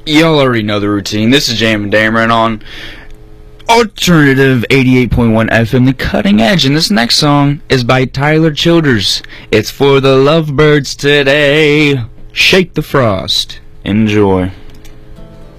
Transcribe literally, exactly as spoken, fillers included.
Y'all already know the routine. This is Jam and Dameron on Alternative eighty-eight point one F M, The Cutting Edge, and this next song is by Tyler Childers. It's for the lovebirds today. Shake the Frost. Enjoy.